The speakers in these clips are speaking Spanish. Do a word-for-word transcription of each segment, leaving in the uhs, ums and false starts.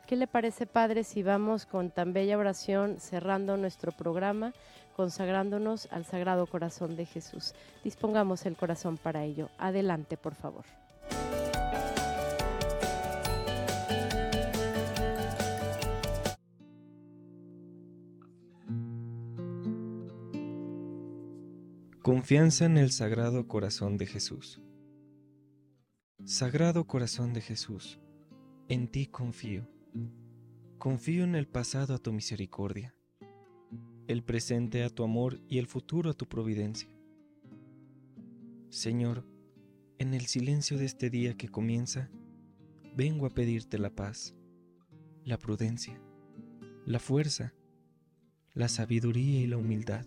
¿Qué le parece, Padre, si vamos con tan bella oración cerrando nuestro programa, consagrándonos al Sagrado Corazón de Jesús? Dispongamos el corazón para ello. Adelante, por favor. Confianza en el Sagrado Corazón de Jesús. Sagrado Corazón de Jesús, en ti confío. Confío en el pasado a tu misericordia, el presente a tu amor y el futuro a tu providencia. Señor, en el silencio de este día que comienza, vengo a pedirte la paz, la prudencia, la fuerza, la sabiduría y la humildad.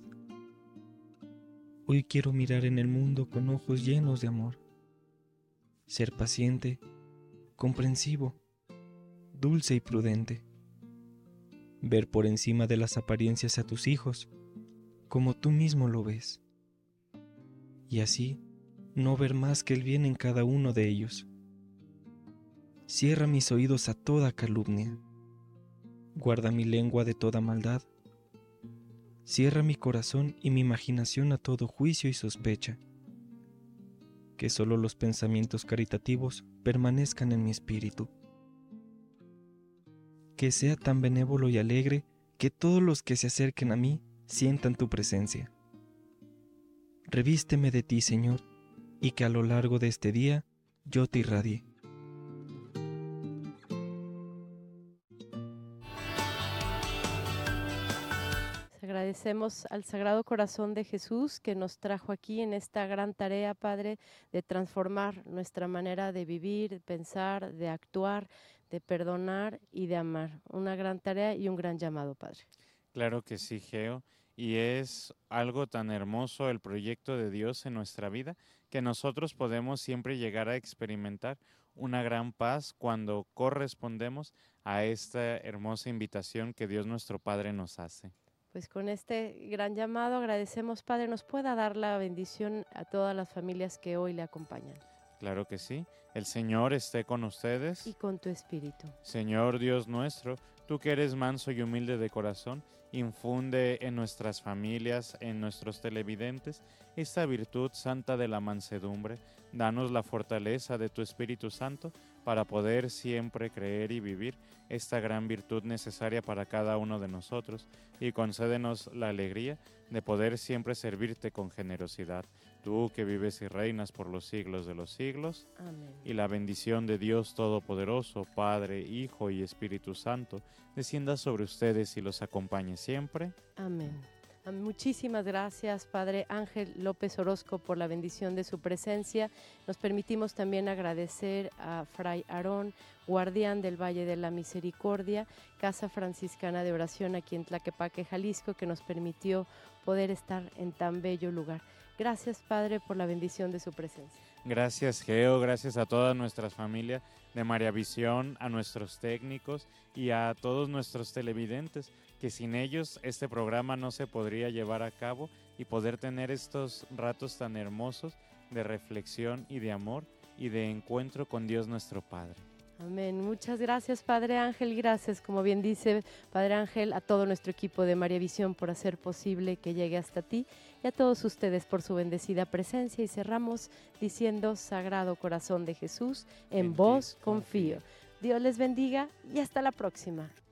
Hoy quiero mirar en el mundo con ojos llenos de amor, ser paciente, comprensivo, dulce y prudente, ver por encima de las apariencias a tus hijos, como tú mismo lo ves, y así no ver más que el bien en cada uno de ellos. Cierra mis oídos a toda calumnia, guarda mi lengua de toda maldad, cierra mi corazón y mi imaginación a todo juicio y sospecha, que solo los pensamientos caritativos permanezcan en mi espíritu. Que sea tan benévolo y alegre que todos los que se acerquen a mí sientan tu presencia. Revísteme de ti, Señor, y que a lo largo de este día yo te irradie. Agradecemos al Sagrado Corazón de Jesús que nos trajo aquí en esta gran tarea, Padre, de transformar nuestra manera de vivir, de pensar, de actuar, de perdonar y de amar. Una gran tarea y un gran llamado, Padre. Claro que sí, Geo, y es algo tan hermoso el proyecto de Dios en nuestra vida que nosotros podemos siempre llegar a experimentar una gran paz cuando correspondemos a esta hermosa invitación que Dios nuestro Padre nos hace. Pues con este gran llamado agradecemos, Padre, nos pueda dar la bendición a todas las familias que hoy le acompañan. Claro que sí. El Señor esté con ustedes. Y con tu espíritu. Señor Dios nuestro, tú que eres manso y humilde de corazón, infunde en nuestras familias, en nuestros televidentes, esta virtud santa de la mansedumbre. Danos la fortaleza de tu Espíritu Santo para poder siempre creer y vivir esta gran virtud necesaria para cada uno de nosotros, y concédenos la alegría de poder siempre servirte con generosidad. Tú que vives y reinas por los siglos de los siglos. Amén. Y la bendición de Dios Todopoderoso, Padre, Hijo y Espíritu Santo, descienda sobre ustedes y los acompañe siempre. Amén. Muchísimas gracias, Padre Ángel López Orozco, por la bendición de su presencia. Nos permitimos también agradecer a Fray Aarón, guardián del Valle de la Misericordia, Casa Franciscana de Oración aquí en Tlaquepaque, Jalisco, que nos permitió poder estar en tan bello lugar. Gracias, Padre, por la bendición de su presencia. Gracias, Geo, gracias a toda nuestra familia de María Visión, a nuestros técnicos y a todos nuestros televidentes, que sin ellos este programa no se podría llevar a cabo y poder tener estos ratos tan hermosos de reflexión y de amor y de encuentro con Dios nuestro Padre. Amén. Muchas gracias, Padre Ángel. Gracias, como bien dice Padre Ángel, a todo nuestro equipo de María Visión por hacer posible que llegue hasta ti, y a todos ustedes por su bendecida presencia. Y cerramos diciendo: Sagrado Corazón de Jesús, en, en vos confío. Dios les bendiga y hasta la próxima.